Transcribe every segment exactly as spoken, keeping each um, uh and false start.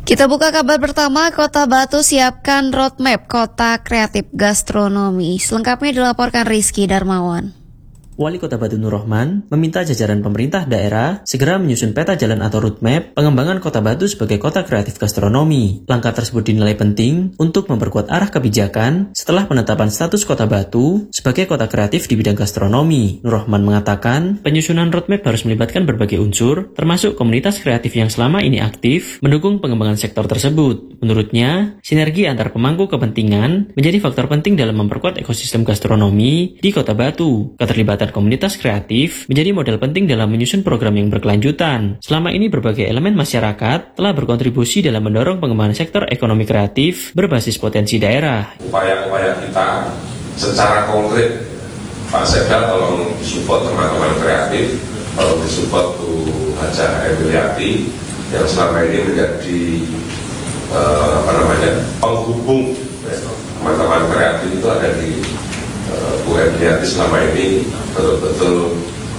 Kita buka kabar pertama, Kota Batu siapkan roadmap Kota Kreatif Gastronomi. Selengkapnya dilaporkan Rizky Darmawan. Wali Kota Batu Nur Rohman meminta jajaran pemerintah daerah segera menyusun peta jalan atau roadmap pengembangan Kota Batu sebagai kota kreatif gastronomi. Langkah tersebut dinilai penting untuk memperkuat arah kebijakan setelah penetapan status Kota Batu sebagai kota kreatif di bidang gastronomi. Nur Rohman mengatakan, penyusunan roadmap harus melibatkan berbagai unsur, termasuk komunitas kreatif yang selama ini aktif mendukung pengembangan sektor tersebut. Menurutnya, sinergi antar pemangku kepentingan menjadi faktor penting dalam memperkuat ekosistem gastronomi di Kota Batu. Keterlibatan komunitas kreatif menjadi modal penting dalam menyusun program yang berkelanjutan. Selama ini berbagai elemen masyarakat telah berkontribusi dalam mendorong pengembangan sektor ekonomi kreatif berbasis potensi daerah. Upaya-upaya kita secara konkret, Pak Sekda tolong support teman-teman kreatif, tolong disupport Bu Haja Emiliati yang selama ini menjadi uh, apa namanya penghubung teman-teman kreatif itu ada di uh, Bu Emiliati selama ini betul-betul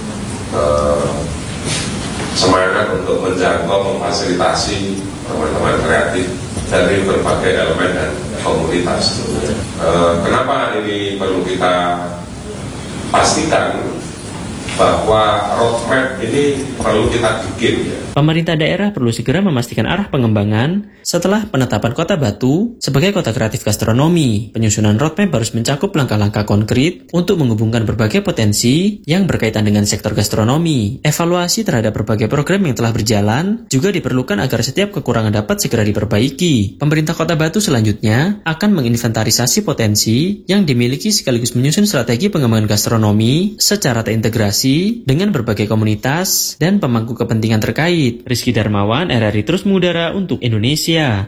uh, semangat untuk menjangkau, memfasilitasi teman-teman kreatif dari berbagai elemen dan komunitas. Uh, kenapa ini perlu kita pastikan bahwa roadmap ini perlu kita bikin ya. Pemerintah daerah perlu segera memastikan arah pengembangan setelah penetapan Kota Batu sebagai kota kreatif gastronomi. Penyusunan roadmap harus mencakup langkah-langkah konkret untuk menghubungkan berbagai potensi yang berkaitan dengan sektor gastronomi. Evaluasi terhadap berbagai program yang telah berjalan juga diperlukan agar setiap kekurangan dapat segera diperbaiki. Pemerintah Kota Batu selanjutnya akan menginventarisasi potensi yang dimiliki sekaligus menyusun strategi pengembangan gastronomi secara terintegrasi dengan berbagai komunitas dan pemangku kepentingan terkait. Rizky Darmawan, R R I Terus Mengudara untuk Indonesia.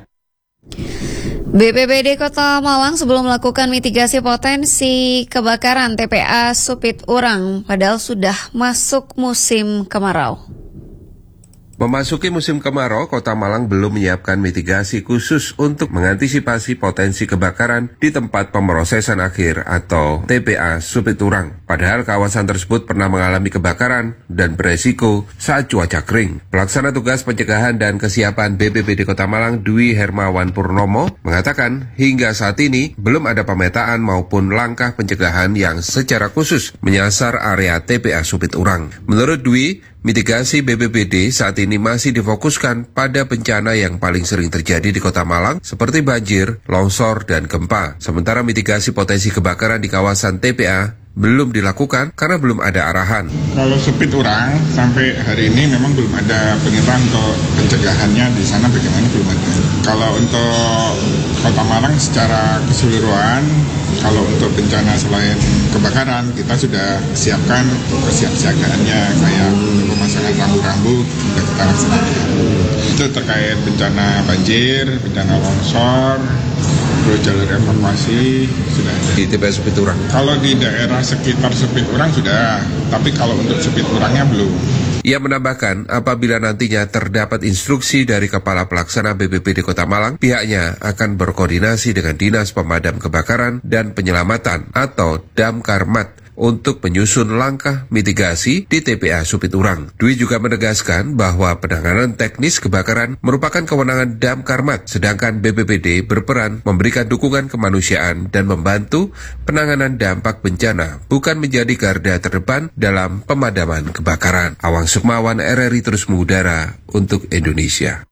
B P B D Kota Malang sebelum melakukan mitigasi potensi kebakaran T P A Supit Urang, padahal sudah masuk musim kemarau. Memasuki musim kemarau, Kota Malang belum menyiapkan mitigasi khusus untuk mengantisipasi potensi kebakaran di tempat pemrosesan akhir atau T P A Supit Urang. Padahal kawasan tersebut pernah mengalami kebakaran dan beresiko saat cuaca kering. Pelaksana Tugas Pencegahan dan Kesiapan B P B D Kota Malang Dwi Hermawan Purnomo mengatakan hingga saat ini belum ada pemetaan maupun langkah pencegahan yang secara khusus menyasar area T P A Supit Urang. Menurut Dwi, mitigasi B P B D saat ini masih difokuskan pada bencana yang paling sering terjadi di Kota Malang seperti banjir, longsor, dan gempa. Sementara mitigasi potensi kebakaran di kawasan T P A belum dilakukan karena belum ada arahan. Kalau Supit Urang sampai hari ini memang belum ada pengetahuan untuk pencegahannya di sana bagaimana belum ada. Kalau untuk Kota Malang secara keseluruhan, kalau untuk bencana selain kebakaran kita sudah siapkan kesiapsiagaannya kayak pemasangan rambu-rambu sudah kita laksanakan. Itu terkait bencana banjir, bencana longsor, terus jalur evakuasi sudah ada. Di T P A Supit Urang? Kalau di daerah sekitar Supit Urang sudah, tapi kalau untuk Supit Urangnya belum. Ia menambahkan, apabila nantinya terdapat instruksi dari Kepala Pelaksana B P B D Kota Malang, pihaknya akan berkoordinasi dengan Dinas Pemadam Kebakaran dan Penyelamatan atau Damkarmat untuk menyusun langkah mitigasi di T P A Supit Urang. Dwi juga menegaskan bahwa penanganan teknis kebakaran merupakan kewenangan Damkarmat, sedangkan B P B D berperan memberikan dukungan kemanusiaan dan membantu penanganan dampak bencana, bukan menjadi garda terdepan dalam pemadaman kebakaran. Awang Sukmawan, R R I Terus Mengudara untuk Indonesia.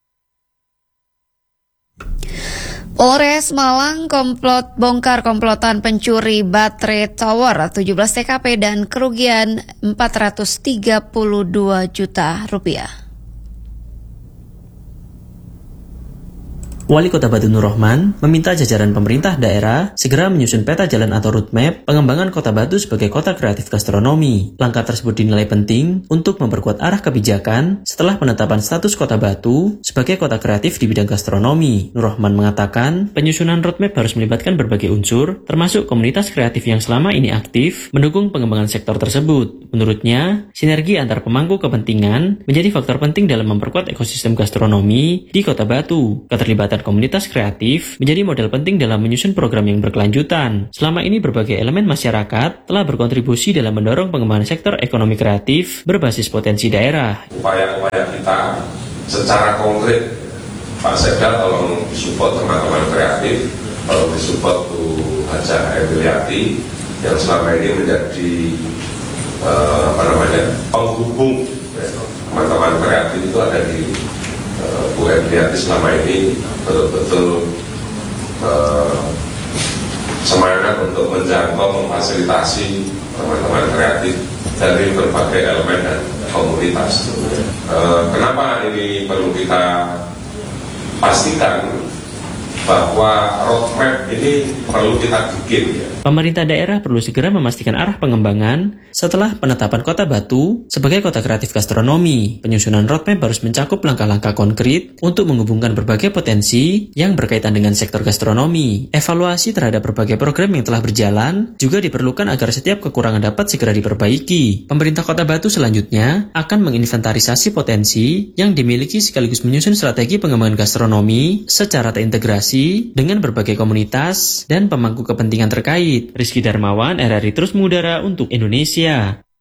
Polres Malang komplot bongkar komplotan pencuri baterai tower, tujuh belas T K P dan kerugian empat ratus tiga puluh dua juta rupiah. Wali Kota Batu Nur Rohman meminta jajaran pemerintah daerah segera menyusun peta jalan atau roadmap pengembangan Kota Batu sebagai kota kreatif gastronomi. Langkah tersebut dinilai penting untuk memperkuat arah kebijakan setelah penetapan status Kota Batu sebagai kota kreatif di bidang gastronomi. Nur Rohman mengatakan, penyusunan roadmap harus melibatkan berbagai unsur, termasuk komunitas kreatif yang selama ini aktif mendukung pengembangan sektor tersebut. Menurutnya, sinergi antar pemangku kepentingan menjadi faktor penting dalam memperkuat ekosistem gastronomi di Kota Batu. Keterlibatan komunitas kreatif menjadi modal penting dalam menyusun program yang berkelanjutan. Selama ini berbagai elemen masyarakat telah berkontribusi dalam mendorong pengembangan sektor ekonomi kreatif berbasis potensi daerah. Upaya-upaya kita secara konkret, Pak Sekda tolong disupport teman-teman kreatif, tolong disupport Bu Haja Emiliati yang selama ini menjadi uh, apa namanya penghubung ya, teman-teman kreatif itu ada di uh, Bu Emiliati selama ini betul-betul uh, semangat untuk menjangkau, memfasilitasi teman-teman kreatif dari berbagai elemen dan komunitas. Uh, kenapa ini perlu kita pastikan bahwa roadmap ini perlu kita bikin ya. Pemerintah daerah perlu segera memastikan arah pengembangan setelah penetapan Kota Batu sebagai kota kreatif gastronomi. Penyusunan roadmap harus mencakup langkah-langkah konkret untuk menghubungkan berbagai potensi yang berkaitan dengan sektor gastronomi. Evaluasi terhadap berbagai program yang telah berjalan juga diperlukan agar setiap kekurangan dapat segera diperbaiki. Pemerintah Kota Batu selanjutnya akan menginventarisasi potensi yang dimiliki sekaligus menyusun strategi pengembangan gastronomi secara terintegrasi dengan berbagai komunitas dan pemangku kepentingan terkait. Rizky Darmawan, R R I Terus Mengudara untuk Indonesia.